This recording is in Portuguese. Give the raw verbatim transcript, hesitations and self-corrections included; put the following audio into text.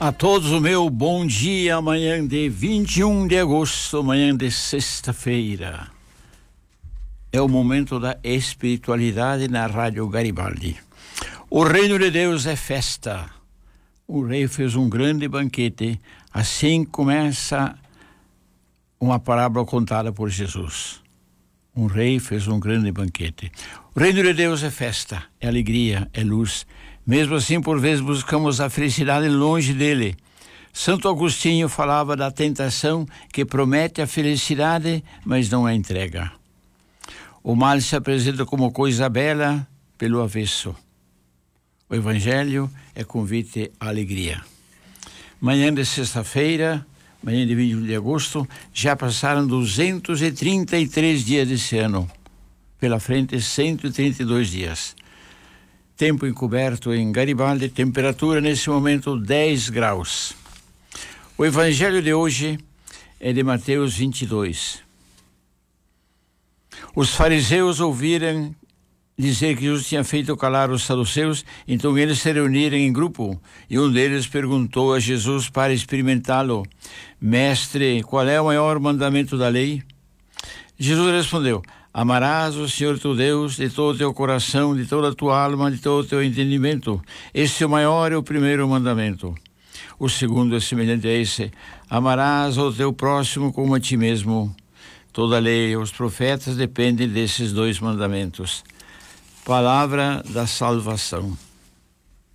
A todos o meu bom dia, amanhã de vinte e um de agosto, amanhã de sexta-feira. É o momento da espiritualidade na Rádio Garibaldi. O reino de Deus é festa. O rei fez um grande banquete. Assim começa uma parábola contada por Jesus. Um rei fez um grande banquete. O reino de Deus é festa, é alegria, é luz. Mesmo assim, por vezes, buscamos a felicidade longe dele. Santo Agostinho falava da tentação que promete a felicidade, mas não a entrega. O mal se apresenta como coisa bela pelo avesso. O Evangelho é convite à alegria. Manhã de sexta-feira, manhã de vinte e um de agosto, já passaram duzentos e trinta e três dias desse ano. Pela frente, cento e trinta e dois dias. Tempo encoberto em Garibaldi, temperatura nesse momento dez graus. O Evangelho de hoje é de Mateus vinte e dois. Os fariseus ouviram dizer que Jesus tinha feito calar os saduceus, então eles se reuniram em grupo e um deles perguntou a Jesus para experimentá-lo: Mestre, qual é o maior mandamento da lei? Jesus respondeu: Amarás o Senhor teu Deus de todo o teu coração, de toda a tua alma, de todo o teu entendimento. Esse é o maior e o primeiro mandamento. O segundo é semelhante a esse: amarás o teu próximo como a ti mesmo. Toda a lei e os profetas dependem desses dois mandamentos. Palavra da salvação.